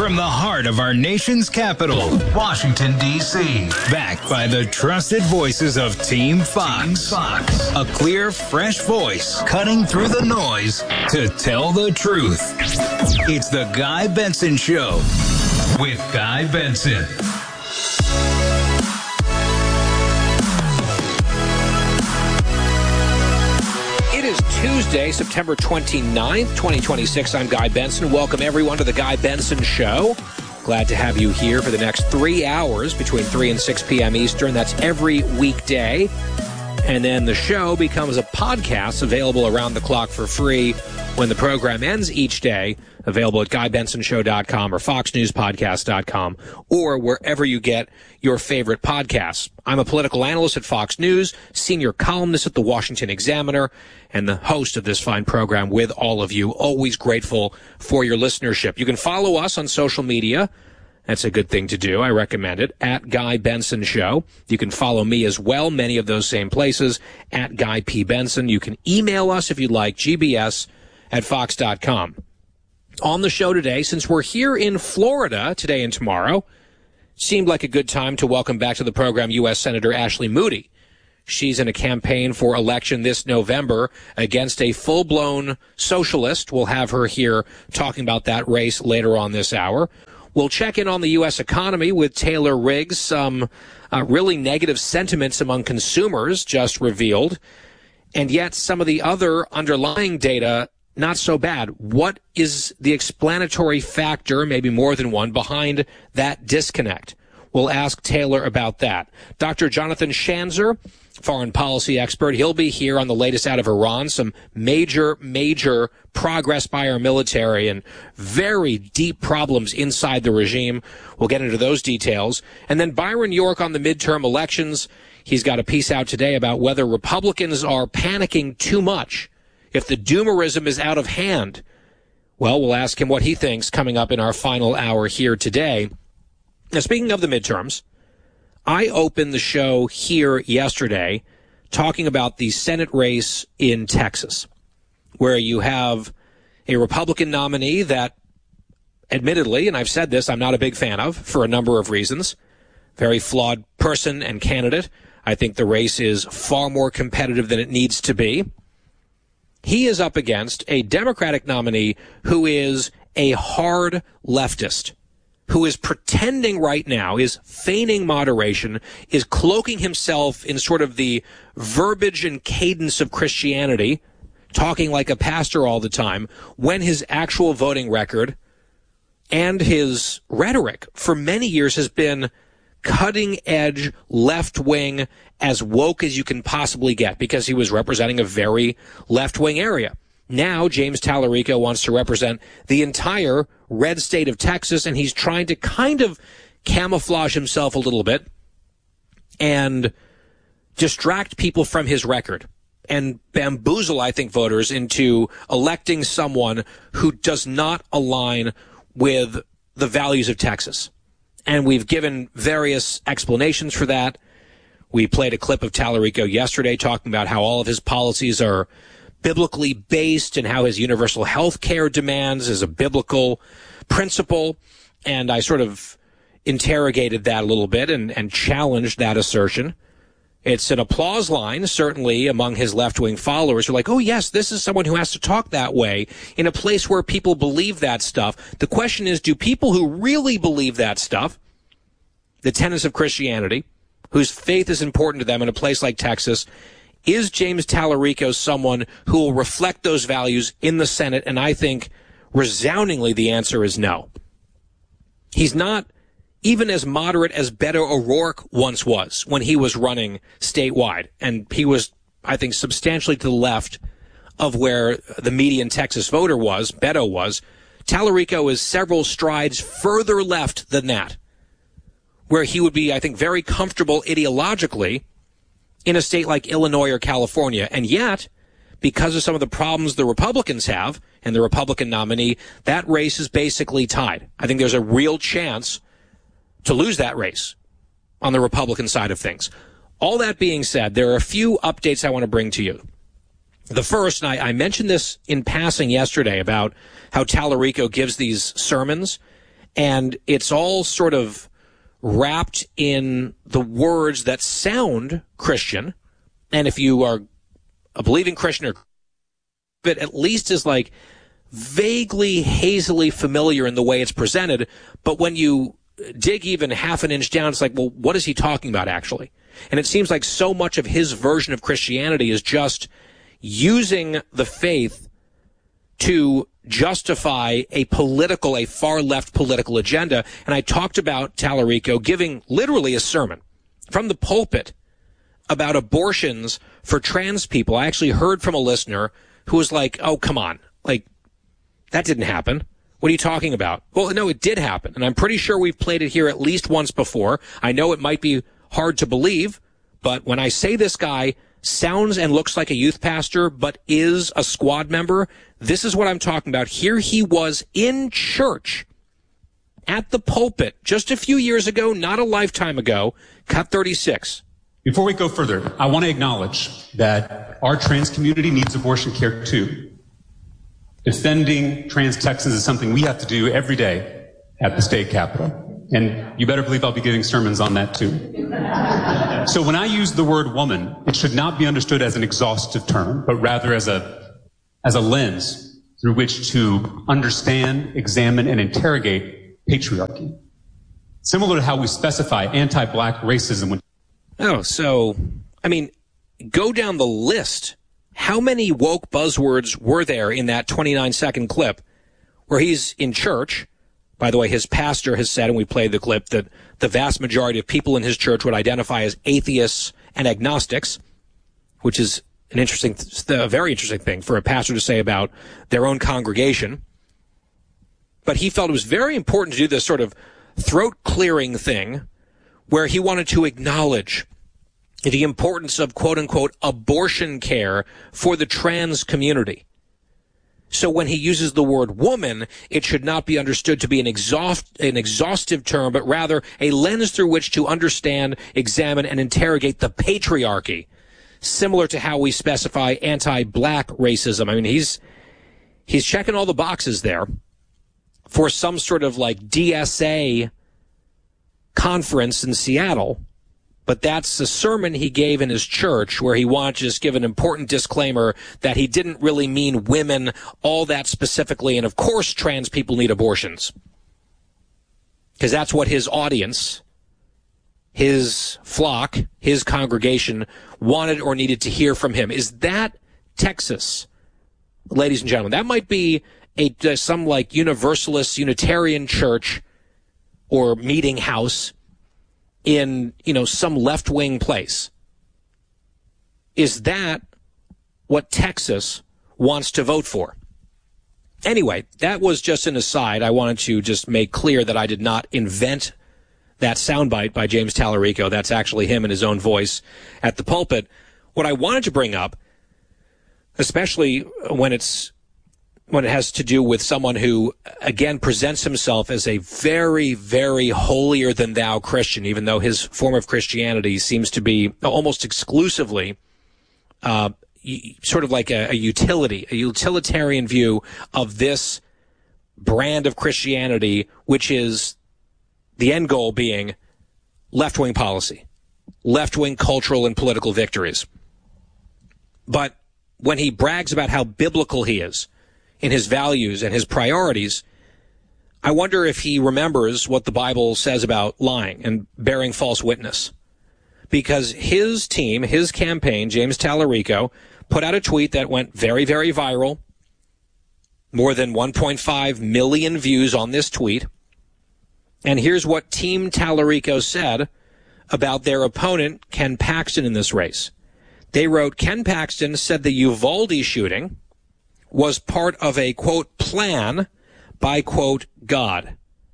From the heart of our nation's capital, Washington, D.C. Backed by the trusted voices of Team Fox. A clear, fresh voice cutting through the noise to tell the truth. It's the Guy Benson Show with Guy Benson. It is Tuesday, September 29th, 2026. I'm Guy Benson. Welcome, everyone, to the Guy Benson Show. Glad to have you here for the next 3 hours between 3 and 6 p.m. Eastern. That's every weekday. And then the show becomes a podcast available around the clock for free when the program ends each day, available at GuyBensonShow.com or FoxNewsPodcast.com or wherever you get your favorite podcasts. I'm a political analyst at Fox News, senior columnist at the Washington Examiner, and the host of this fine program with all of you. Always grateful for your listenership. You can follow us on social media. That's a good thing to do. I recommend it. At Guy Benson Show. You can follow me as well, many of those same places, at Guy P. Benson. You can email us if you'd like, gbs@fox.com. On the show today, since we're here in Florida today and tomorrow, seemed like a good time to welcome back to the program U.S. Senator Ashley Moody. She's in a campaign for election this November against a full-blown socialist. We'll have her here talking about that race later on this hour. We'll check in on the U.S. economy with Taylor Riggs. Some really negative sentiments among consumers just revealed. And yet some of the other underlying data, not so bad. What is the explanatory factor, maybe more than one, behind that disconnect? We'll ask Taylor about that. Dr. Jonathan Schanzer, foreign policy expert, he'll be here on the latest out of Iran, some major progress by our military and very deep problems inside the regime. We'll get into those details. And then Byron York on the midterm elections. He's got a piece out today about whether Republicans are panicking too much, if the doomerism is out of hand. Well, we'll ask him what he thinks coming up in our final hour here today. Now, speaking of the midterms, I opened the show here yesterday talking about the Senate race in Texas, where you have a Republican nominee that, admittedly, and I've said this, I'm not a big fan of for a number of reasons, very flawed person and candidate. I think the race is far more competitive than it needs to be. He is up against a Democratic nominee who is a hard leftist, who is pretending right now, is feigning moderation, is cloaking himself in sort of the verbiage and cadence of Christianity, talking like a pastor all the time, when his actual voting record and his rhetoric for many years has been cutting-edge, left-wing, as woke as you can possibly get, because he was representing a very left-wing area. Now, James Tallarico wants to represent the entire red state of Texas, and he's trying to kind of camouflage himself a little bit and distract people from his record and bamboozle, I think, voters into electing someone who does not align with the values of Texas. And we've given various explanations for that. We played a clip of Tallarico yesterday talking about how all of his policies are biblically based and how his universal health care demands is a biblical principle. And I sort of interrogated that a little bit and challenged that assertion. It's an applause line, certainly, among his left-wing followers who are like, oh, yes, this is someone who has to talk that way in a place where people believe that stuff. The question is, do people who really believe that stuff, the tenets of Christianity, whose faith is important to them in a place like Texas, is James Tallarico someone who will reflect those values in the Senate? And I think resoundingly the answer is no. He's not even as moderate as Beto O'Rourke once was when he was running statewide. And he was, I think, substantially to the left of where the median Texas voter was, Beto was. Tallarico is several strides further left than that, where he would be, I think, very comfortable ideologically in a state like Illinois or California. And yet, because of some of the problems the Republicans have and the Republican nominee, that race is basically tied. I think there's a real chance to lose that race on the Republican side of things. All that being said, there are a few updates I want to bring to you. The first, and I mentioned this in passing yesterday about how Tallarico gives these sermons, And it's all sort of wrapped in the words that sound Christian. And if you are a believing Christian, or it at least is like vaguely, hazily familiar in the way it's presented. But when you dig even half an inch down, it's like, well, what is he talking about actually? And it seems like so much of his version of Christianity is just using the faith to justify a far left political agenda. And I talked about Tallarico giving literally a sermon from the pulpit about abortions for trans people. I actually heard from a listener who was like, oh, come on. Like, that didn't happen. What are you talking about? Well, no, it did happen. And I'm pretty sure we've played it here at least once before. I know it might be hard to believe, but when I say this guy sounds and looks like a youth pastor, but is a squad member, this is what I'm talking about. Here he was in church at the pulpit just a few years ago, not a lifetime ago, cut 36. Before we go further, I want to acknowledge that our trans community needs abortion care too. Defending trans Texans is something we have to do every day at the state capitol. And you better believe I'll be giving sermons on that too. So when I use the word woman, it should not be understood as an exhaustive term, but rather as a lens through which to understand, examine, and interrogate patriarchy. Similar to how we specify anti-black racism. Go down the list. How many woke buzzwords were there in that 29-second clip where he's in church? By the way, his pastor has said, and we played the clip, that the vast majority of people in his church would identify as atheists and agnostics, which is a very interesting thing for a pastor to say about their own congregation. But he felt it was very important to do this sort of throat-clearing thing where he wanted to acknowledge the importance of, quote-unquote, abortion care for the trans community. So when he uses the word woman, it should not be understood to be an exhaustive term, but rather a lens through which to understand, examine, and interrogate the patriarchy, similar to how we specify anti-black racism. I mean, he's checking all the boxes there for some sort of like DSA conference in Seattle. But that's a sermon he gave in his church where he wanted to just give an important disclaimer that he didn't really mean women all that specifically. And of course, trans people need abortions. Because that's what his audience, his flock, his congregation wanted or needed to hear from him. Is that Texas, ladies and gentlemen? That might be some like Universalist Unitarian church or meeting house in, some left-wing place. Is that what Texas wants to vote for? Anyway, that was just an aside. I wanted to just make clear that I did not invent that soundbite by James Tallarico. That's actually him in his own voice at the pulpit. What I wanted to bring up, especially when it has to do with someone who, again, presents himself as a very, very holier-than-thou Christian, even though his form of Christianity seems to be almost exclusively sort of like a utilitarian view of this brand of Christianity, which is the end goal being left-wing policy, left-wing cultural and political victories. But when he brags about how biblical he is, in his values and his priorities, I wonder if he remembers what the Bible says about lying and bearing false witness. Because his team, his campaign, James Tallarico, put out a tweet that went very, very viral. More than 1.5 million views on this tweet. And here's what Team Tallarico said about their opponent, Ken Paxton, in this race. They wrote, Ken Paxton said the Uvalde shooting was part of a, quote, plan by, quote, God.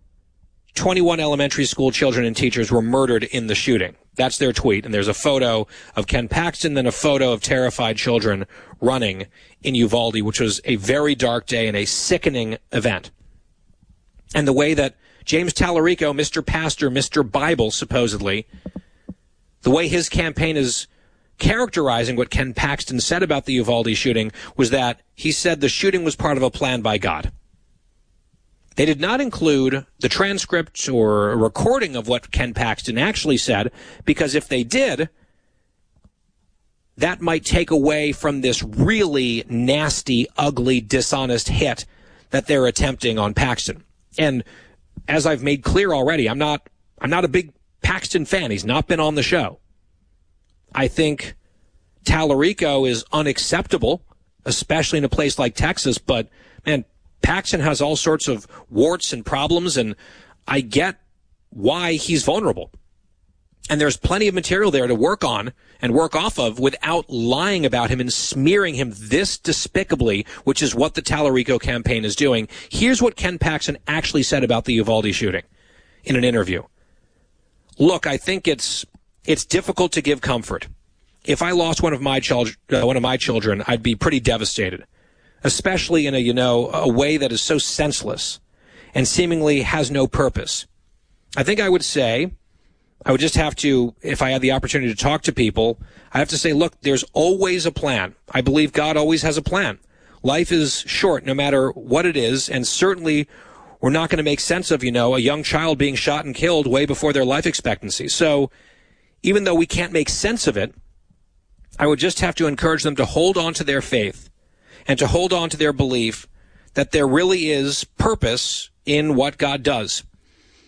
21 elementary school children and teachers were murdered in the shooting. That's their tweet. And there's a photo of Ken Paxton, then a photo of terrified children running in Uvalde, which was a very dark day and a sickening event. And the way that James Tallarico, Mr. Pastor, Mr. Bible, supposedly, the way his campaign is characterizing what Ken Paxton said about the Uvalde shooting was that he said the shooting was part of a plan by God. They did not include the transcript or a recording of what Ken Paxton actually said, because if they did, that might take away from this really nasty, ugly, dishonest hit that they're attempting on Paxton. And as I've made clear already, I'm not a big Paxton fan. He's not been on the show. I think Tallarico is unacceptable, especially in a place like Texas, but man, Paxton has all sorts of warts and problems, and I get why he's vulnerable. And there's plenty of material there to work on and work off of without lying about him and smearing him this despicably, which is what the Tallarico campaign is doing. Here's what Ken Paxton actually said about the Uvalde shooting in an interview. Look, I think it's difficult to give comfort. If I lost one of my children, I'd be pretty devastated, especially in a way that is so senseless and seemingly has no purpose. I think I would just have to, if I had the opportunity to talk to people, I have to say, look, there's always a plan. I believe God always has a plan. Life is short, no matter what it is, and certainly we're not going to make sense of, a young child being shot and killed way before their life expectancy. So even though we can't make sense of it, I would just have to encourage them to hold on to their faith and to hold on to their belief that there really is purpose in what God does.